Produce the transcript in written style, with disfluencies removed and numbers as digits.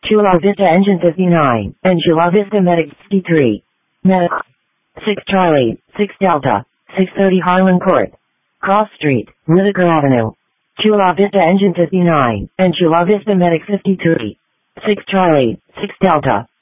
Chula Vista Engine 59, and Chula Vista Medic 63. Medic 6 Charlie, 6 Delta, 630 Harlan Court. Cross Street, Whitaker Avenue. Chula Vista Engine 59, and Chula Vista Medic 53. 6 Charlie, 6 Delta,